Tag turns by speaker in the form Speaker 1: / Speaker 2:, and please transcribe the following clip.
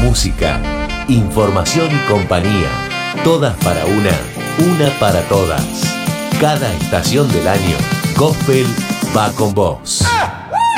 Speaker 1: música, información y compañía. Todas para una para todas. Cada estación del año, Gospel va con vos.